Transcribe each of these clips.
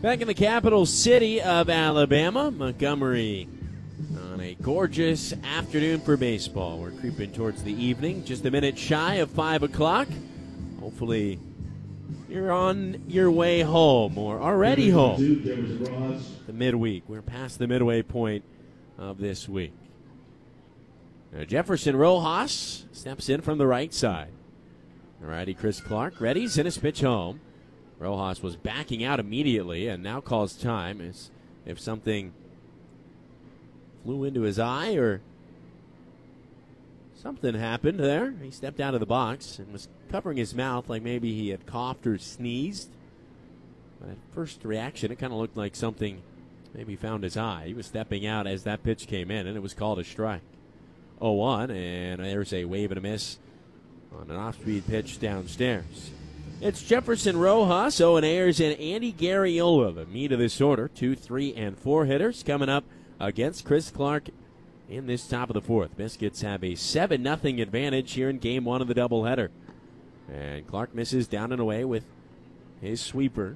Back in the capital city of Alabama, Montgomery, on a gorgeous afternoon for baseball. We're creeping towards the evening, just a minute shy of 5 o'clock. Hopefully you're on your way home or already home. The midweek. We're past the midway point of this week. Now Jefferson Rojas steps in from the right side. Alrighty, Chris Clark ready, sent his pitch home. Rojas was backing out immediately and now calls time as if something flew into his eye or something happened there. He stepped out of the box and was covering his mouth like maybe he had coughed or sneezed. But at first reaction, it kind of looked like something maybe found his eye. He was stepping out as that pitch came in, and it was called a strike. 0-1, and there's a wave and a miss on an off-speed pitch downstairs. It's Jefferson Rojas, Owen Ayers, and Andy Garriola, the meat of this order. 2, 3, and 4 hitters coming up against Chris Clark in this top of the fourth. Biscuits have a 7-0 advantage here in game one of the doubleheader. And Clark misses down and away with his sweeper.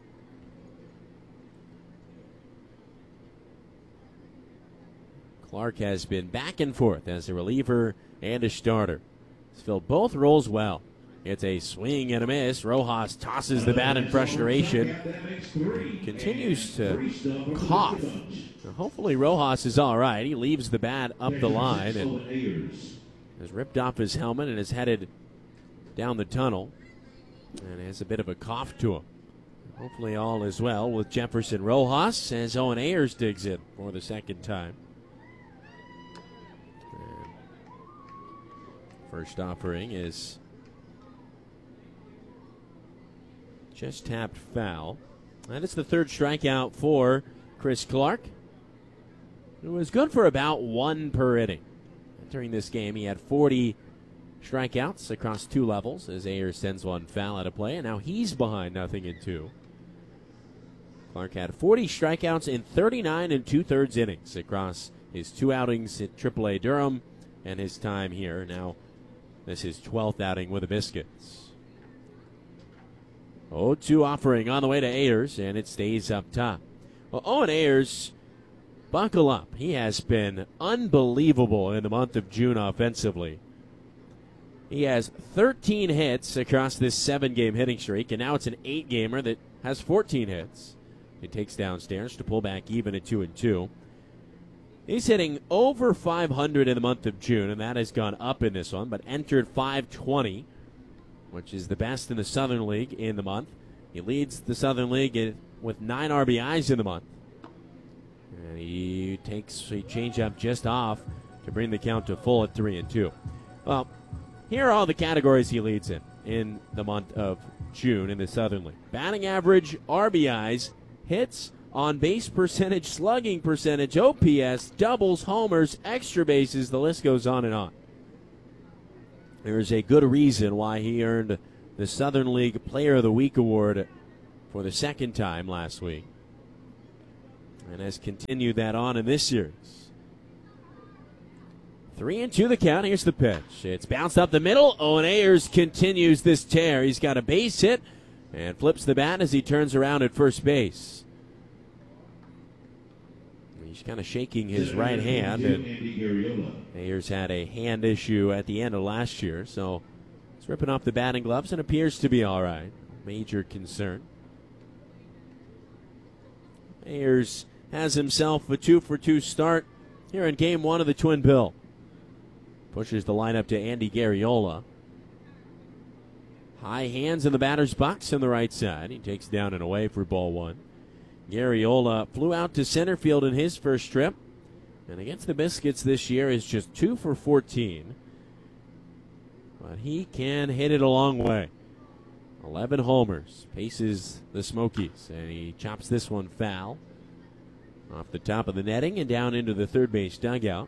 Clark has been back and forth as a reliever and a starter. He's filled both roles well. It's a swing and a miss. Rojas tosses the bat in frustration. Continues to cough. Now, hopefully Rojas is all right. He leaves the bat up the line and has ripped off his helmet and is headed down the tunnel and has a bit of a cough to him. Hopefully all is well with Jefferson Rojas as Owen Ayers digs in for the second time. And first offering is just tapped foul. That is the third strikeout for Chris Clark. It was good for about 1 per inning. During this game, he had 40 strikeouts across 2 levels as Ayers sends one foul out of play, and now he's behind 0-2. Clark had 40 strikeouts in 39 2/3 innings across his 2 outings at AAA Durham and his time here. Now, this is his 12th outing with the Biscuits. 0-2 offering on the way to Ayers, and it stays up top. Well, Owen Ayers, buckle up. He has been unbelievable in the month of June offensively. He has 13 hits across this 7-game hitting streak, and now it's an 8-gamer that has 14 hits. He takes downstairs to pull back even at 2-2. He's hitting over 500 in the month of June, and that has gone up in this one, but entered 520. Which is the best in the Southern League in the month. He leads the Southern League with 9 RBIs in the month. And he takes a changeup just off to bring the count to full at 3-2. Well, here are all the categories he leads in the month of June in the Southern League. Batting average, RBIs, hits, on-base percentage, slugging percentage, OPS, doubles, homers, extra bases, the list goes on and on. There's a good reason why he earned the Southern League Player of the Week award for the second time last week. And has continued that on in this series. 3-2 the count. Here's the pitch. It's bounced up the middle. Owen Ayers continues this tear. He's got a base hit and flips the bat as he turns around at first base. He's kind of shaking his right hand, and Ayers had a hand issue at the end of last year, so he's ripping off the batting gloves and appears to be all right. Major concern. Ayers has himself a 2-for-2 start here in game one of the Twin Bill. Pushes the lineup to Andy Garriola. High hands in the batter's box on the right side. He takes down and away for ball 1. Garriola flew out to center field in his first trip, and against the Biscuits this year is just 2 for 14. But he can hit it a long way. 11 homers, paces the Smokies, and he chops this one foul off the top of the netting and down into the third base dugout.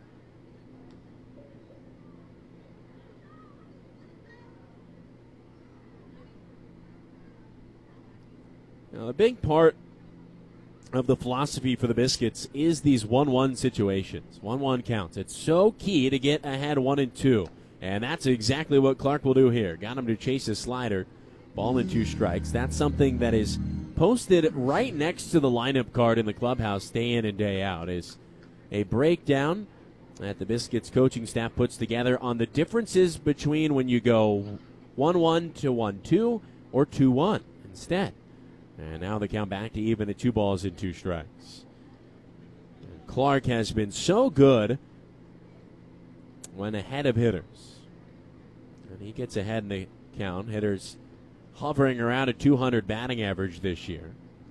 Now, a big part of the philosophy for the Biscuits is these 1-1 situations. 1-1 counts. It's so key to get ahead 1-2. And that's exactly what Clark will do here. Got him to chase a slider. Ball and 2 strikes. That's something that is posted right next to the lineup card in the clubhouse day in and day out is a breakdown that the Biscuits coaching staff puts together on the differences between when you go 1-1 to 1-2 or 2-1 instead. And now the count back to even at 2 balls and 2 strikes. And Clark has been so good when ahead of hitters. And he gets ahead in the count. Hitters hovering around a 200 batting average this year.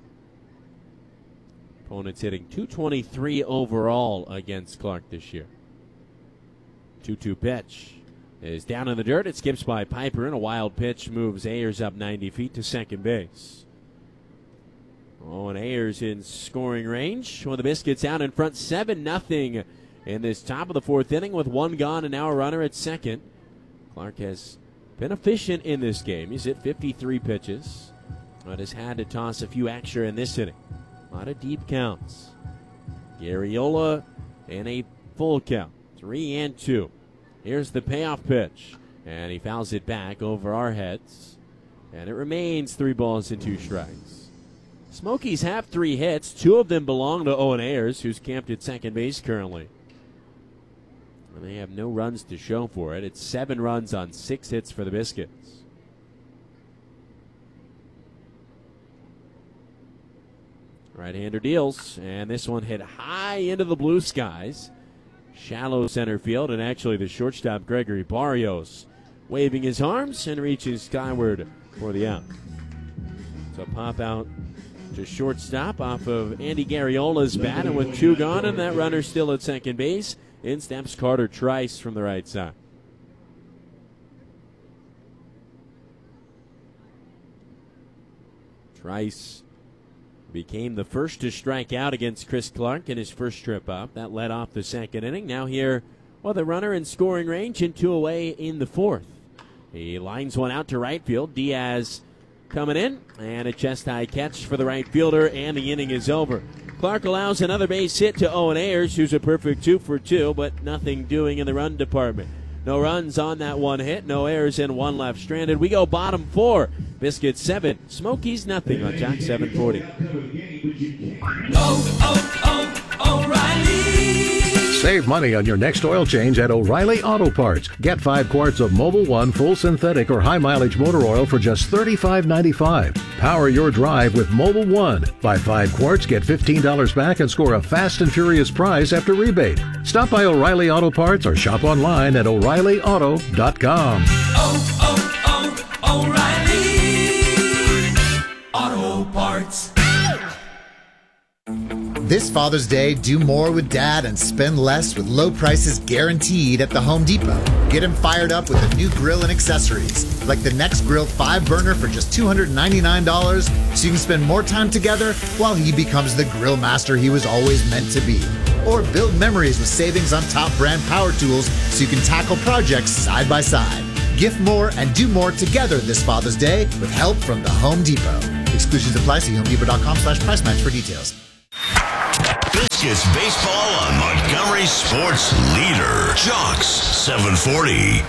Opponents hitting .223 overall against Clark this year. 2-2 pitch is down in the dirt. It skips by Piper, and a wild pitch moves Ayers up 90 feet to second base. Oh, and Ayers in scoring range. Well, the Biscuits out in front 7-0 in this top of the 4th inning with 1 gone and now a runner at second. Clark has been efficient in this game. He's hit 53 pitches, but has had to toss a few extra in this inning. A lot of deep counts. Garriola in a full count, 3-2. Here's the payoff pitch, and he fouls it back over our heads, and it remains 3 balls and 2 strikes. Smokies have 3 hits. 2 of them belong to Owen Ayers, who's camped at second base currently. And they have no runs to show for it. It's 7 runs on 6 hits for the Biscuits. Right-hander deals, and this one hit high into the blue skies. Shallow center field, and actually the shortstop, Gregory Barrios, waving his arms and reaches skyward for the out. So pop out to shortstop off of Andy Garriola's bat, and with 2 gone and that runner still at second base, in steps Carter Trice from the right side. Trice became the first to strike out against Chris Clark in his first trip up. That led off the second inning. Now here, well, the runner in scoring range and 2 away in the 4th. He lines one out to right field. Diaz coming in, and a chest-high catch for the right fielder, and the inning is over. Clark allows another base hit to Owen Ayers, who's a perfect 2 for 2, but nothing doing in the run department. No runs on that 1 hit, no errors, and 1 left stranded. We go bottom 4. Biscuits 7, Smokies nothing on Jack 740. O'Reilly! Save money on your next oil change at O'Reilly Auto Parts. Get 5 quarts of Mobil 1 full synthetic or high mileage motor oil for just $35.95. Power your drive with Mobil 1. Buy 5 quarts, get $15 back, and score a fast and furious prize after rebate. Stop by O'Reilly Auto Parts or shop online at O'ReillyAuto.com. O'Reilly Auto Parts. This Father's Day, do more with Dad and spend less with low prices guaranteed at the Home Depot. Get him fired up with a new grill and accessories, like the NextGrill 5-burner for just $299, so you can spend more time together while he becomes the grill master he was always meant to be. Or build memories with savings on top brand power tools so you can tackle projects side by side. Gift more and do more together this Father's Day with help from the Home Depot. Exclusions apply. See HomeDepot.com/price match for details. Biscuits baseball on Montgomery Sports Leader. Jocks 740.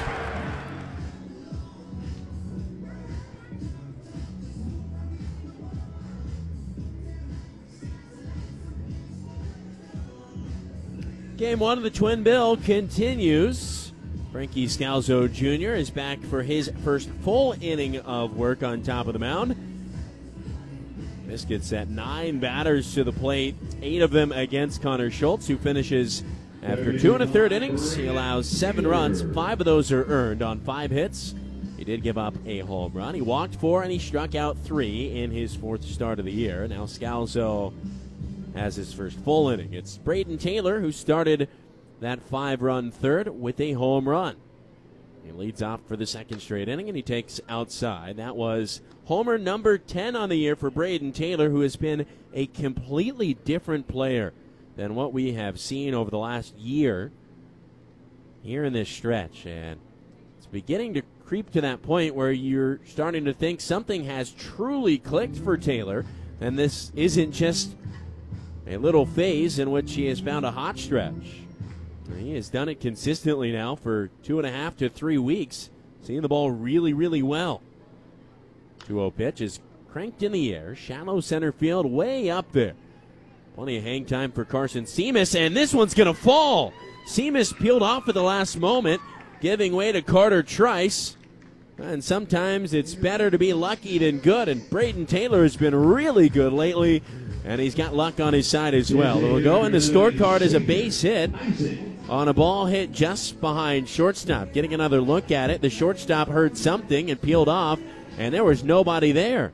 Game 1 of the Twin Bill continues. Frankie Scalzo Jr. is back for his first full inning of work on top of the mound. Biscuits at 9 batters to the plate, 8 of them against Connor Schultz, who finishes after 2 1/3 innings. He allows 7 runs. 5 of those are earned on 5 hits. He did give up a home run. He walked 4 and he struck out 3 in his 4th start of the year. Now Scalzo has his first full inning. It's Braden Taylor who started that 5-run third with a home run. He leads off for the 2nd straight inning, and he takes outside. That was homer number 10 on the year for Braden Taylor, who has been a completely different player than what we have seen over the last year here in this stretch. And it's beginning to creep to that point where you're starting to think something has truly clicked for Taylor, and this isn't just a little phase in which he has found a hot stretch. He has done it consistently now for 2.5 to 3 weeks, seeing the ball really, really well. 2-0 pitch is cranked in the air, shallow center field, way up there. Plenty of hang time for Carson Seamus, and this one's going to fall. Seamus peeled off at the last moment, giving way to Carter Trice. And sometimes it's better to be lucky than good, and Braden Taylor has been really good lately, and he's got luck on his side as well. It'll go in the scorecard as a base hit on a ball hit just behind shortstop. Getting another look at it, the shortstop heard something and peeled off, and there was nobody there.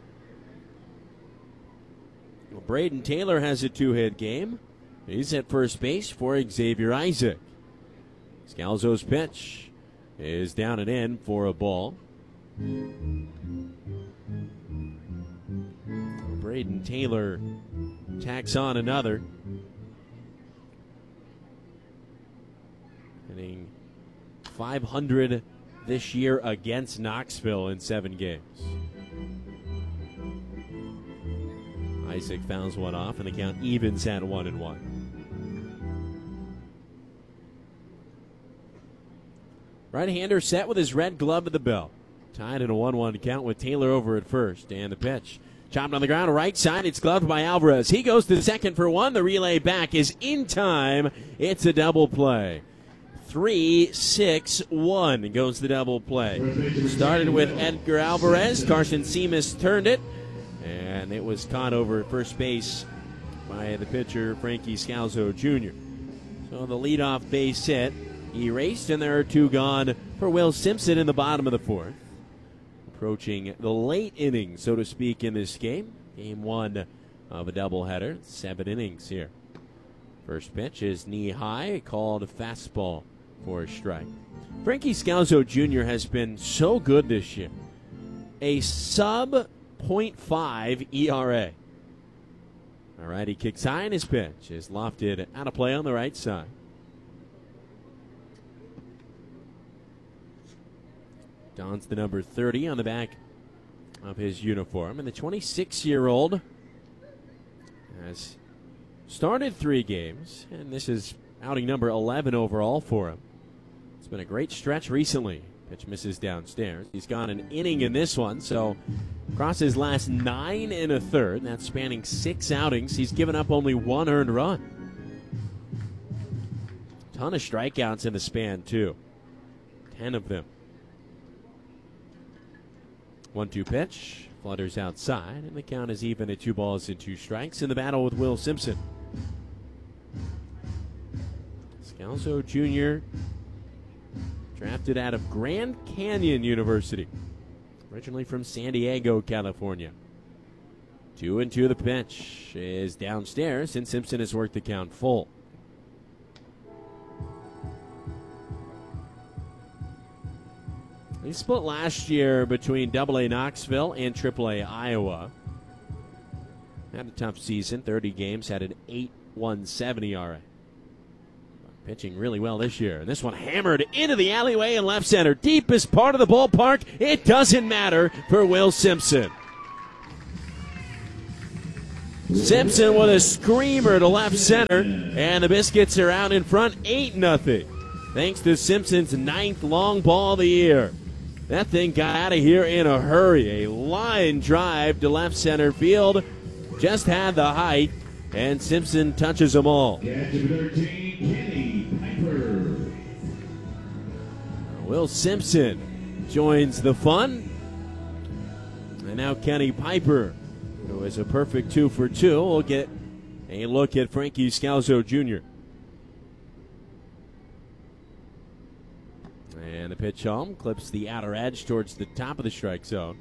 Well, Braden Taylor has a 2-hit game. He's at first base for Xavier Isaac. Scalzo's pitch is down and in for a ball. Braden Taylor tacks on another. Hitting .500 this year against Knoxville in 7 games. Isaac fouls one off, and the count evens at 1-1. Right-hander set with his red glove to the belt. Tied in a 1-1 count with Taylor over at first. And the pitch. Chopped on the ground, right side. It's gloved by Alvarez. He goes to second for one. The relay back is in time. It's a double play. 3-6-1 goes the double play. Started with Edgar Alvarez. Carson Seamus turned it. And it was caught over at first base by the pitcher, Frankie Scalzo Jr. So the leadoff base hit erased, and there are 2 gone for Will Simpson in the bottom of the 4th. Approaching the late innings, so to speak, in this game. Game 1 of a doubleheader. 7 innings here. First pitch is knee high, called a fastball for a strike. Frankie Scalzo Jr. has been so good this year. A sub .5 ERA. All right, he kicks high, and his pitch is lofted out of play on the right side. Dons the number 30 on the back of his uniform. And the 26-year-old has started 3 games, and this is outing number 11 overall for him. It's been a great stretch recently. Pitch misses downstairs. He's gone an inning in this one, so across his last 9 1/3, that's spanning 6 outings, he's given up only 1 earned run. Ton of strikeouts in the span, too. 10 of them. 1-2 pitch, flutters outside, and the count is even at 2 balls and 2 strikes in the battle with Will Simpson. Scalzo Jr., drafted out of Grand Canyon University, originally from San Diego, California. 2-2 the pitch is downstairs, and Simpson has worked the count full. They split last year between AA Knoxville and AAA Iowa. Had a tough season, 30 games, had an 8.17 ERA. Pitching really well this year. And this one hammered into the alleyway in left center. Deepest part of the ballpark. It doesn't matter for Will Simpson. Simpson with a screamer to left center. And the Biscuits are out in front 8-0. Thanks to Simpson's 9th long ball of the year. That thing got out of here in a hurry. A line drive to left center field. Just had the height. And Simpson touches them all. Will Simpson joins the fun. And now Kenny Piper, who is a perfect 2 for 2, will get a look at Frankie Scalzo Jr. And the pitch home clips the outer edge towards the top of the strike zone.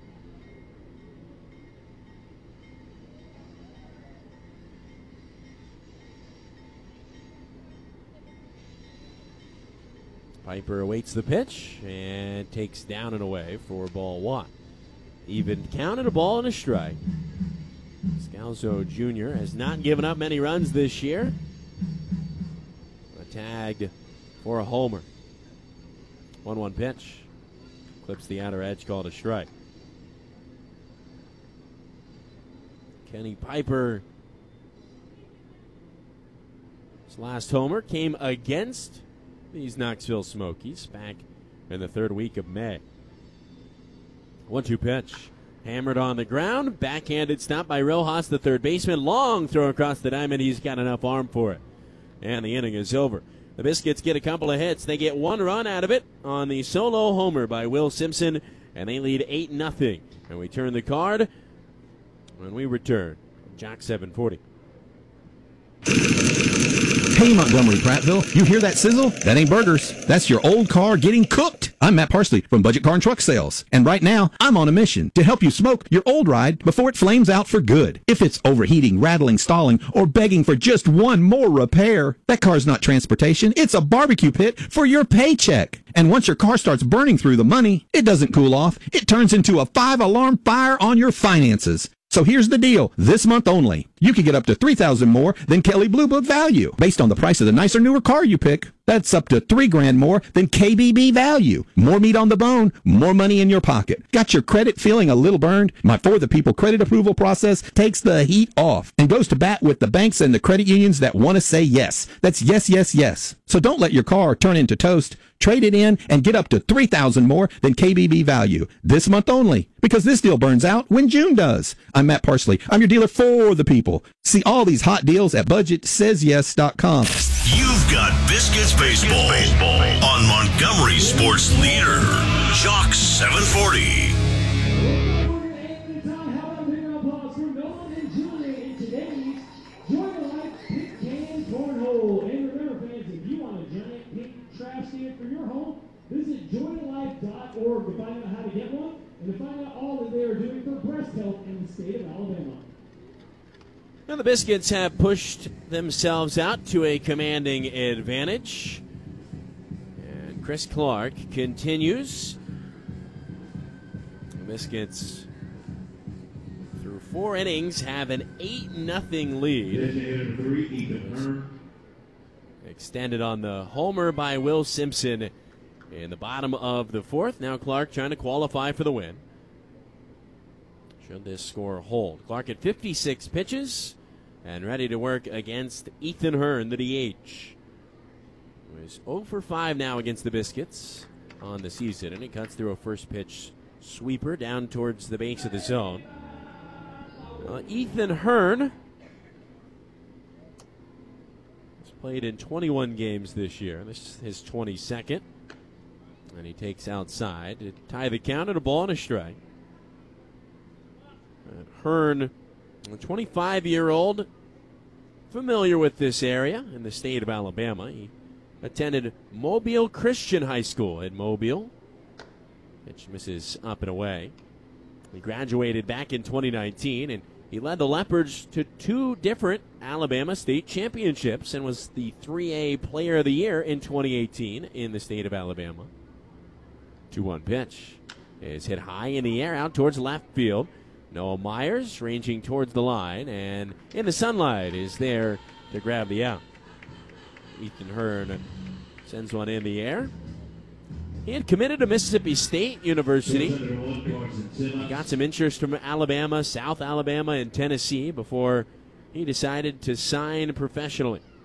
Piper awaits the pitch and takes down and away for ball 1. Even counted a ball and a strike. Scalzo Jr. has not given up many runs this year. Tagged for a homer. 1-1 pitch. Clips the outer edge, called a strike. Kenny Piper. His last homer came against these Knoxville Smokies back in the 3rd week of May. 1-2 pitch. Hammered on the ground. Backhanded stop by Rojas, the third baseman. Long throw across the diamond. He's got enough arm for it. And the inning is over. The Biscuits get a couple of hits. They get one run out of it on the solo homer by Will Simpson, and they lead 8-0. And we turn the card when we return. Jock 740. Hey, Montgomery Prattville, you hear that sizzle? That ain't burgers. That's your old car getting cooked. I'm Matt Parsley from Budget Car and Truck Sales, and right now, I'm on a mission to help you smoke your old ride before it flames out for good. If it's overheating, rattling, stalling, or begging for just one more repair, that car's not transportation. It's a barbecue pit for your paycheck. And once your car starts burning through the money, it doesn't cool off. It turns into a 5-alarm fire on your finances. So here's the deal. This month only, you can get up to $3,000 more than Kelley Blue Book value based on the price of the nicer, newer car you pick. That's up to $3,000 more than KBB value. More meat on the bone, more money in your pocket. Got your credit feeling a little burned? My For the People credit approval process takes the heat off and goes to bat with the banks and the credit unions that want to say yes. That's yes, yes, yes. So don't let your car turn into toast. Trade it in and get up to $3,000 more than KBB value this month only, because this deal burns out when June does. I'm Matt Parsley. I'm your dealer for the people. See all these hot deals at BudgetSaysYes.com. You've got Biscuits Baseball on Montgomery Sports Leader. Jock 740. Visit joytolife.org to find out how to get one and to find out all that they are doing for breast health in the state of Alabama. Now the Biscuits have pushed themselves out to a commanding advantage. And Chris Clark continues. The Biscuits, through 4 innings, have an 8-0 lead. Extended on the homer by Will Simpson in the bottom of the fourth. Now Clark trying to qualify for the win. Should this score hold? Clark at 56 pitches and ready to work against Ethan Hearn, the DH. Who is 0 for 5 now against the Biscuits on the season. And he cuts through a first pitch sweeper down towards the base of the zone. Ethan Hearn has played in 21 games this year. This is his 22nd. And he takes outside to tie the count at a ball and a strike. And Hearn, a 25-year-old, familiar with this area in the state of Alabama. He attended Mobile Christian High School in Mobile. Pitch misses up and away. He graduated back in 2019, and he led the Leopards to 2 different Alabama state championships and was the 3A Player of the Year in 2018 in the state of Alabama. 2-1 pitch is hit high in the air out towards left field. Noah Myers ranging towards the line, and in the sunlight is there to grab the out. Ethan Hearn sends one in the air. He had committed to Mississippi State University. He got some interest from Alabama, South Alabama, and Tennessee before he decided to sign professionally.